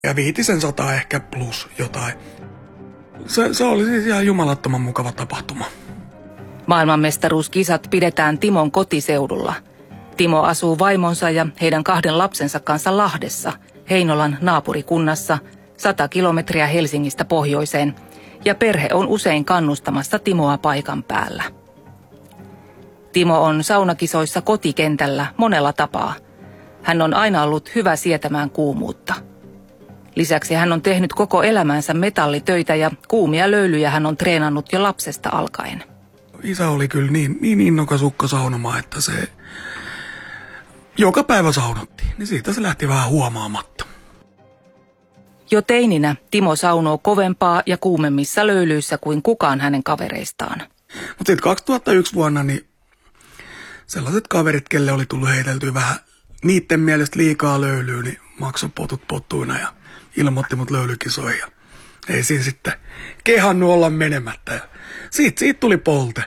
Ja 500 ehkä plus jotain. Se oli siis ihan jumalattoman mukava tapahtuma. Maailmanmestaruuskisat pidetään Timon kotiseudulla. Timo asuu vaimonsa ja heidän 2 lapsensa kanssa Lahdessa, Heinolan naapurikunnassa, 100 kilometriä Helsingistä pohjoiseen, ja perhe on usein kannustamassa Timoa paikan päällä. Timo on saunakisoissa kotikentällä monella tapaa. Hän on aina ollut hyvä sietämään kuumuutta. Lisäksi hän on tehnyt koko elämänsä metallitöitä ja kuumia löylyjä hän on treenannut jo lapsesta alkaen. Isä oli kyllä niin innokas ukko saunomaan, että se joka päivä saunottiin, niin siitä se lähti vähän huomaamatta. Jo teininä Timo saunoo kovempaa ja kuumemmissa löylyissä kuin kukaan hänen kavereistaan. Mutta sitten 2001 vuonna niin sellaiset kaverit, kelle oli tullut heiteltyä vähän niiden mielestä liikaa löylyä, niin maksoi potut pottuina ja ilmoitti mut löylykisoihin. Ja ei siinä sitten kehannut olla menemättä. Ja siitä tuli polte.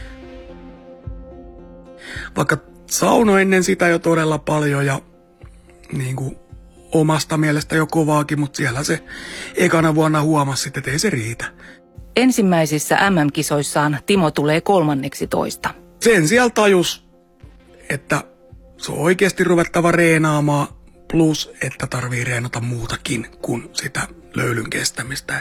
Vaikka sauno ennen sitä jo todella paljon ja niin kuin omasta mielestä jo kovaakin, mutta siellä se ekana vuonna huomasi, että ei se riitä. Ensimmäisissä MM-kisoissaan Timo tulee 13. Sen siellä tajus, että se on oikeasti ruvettava reenaamaan, plus että tarvii reenata muutakin kuin sitä löylyn kestämistä.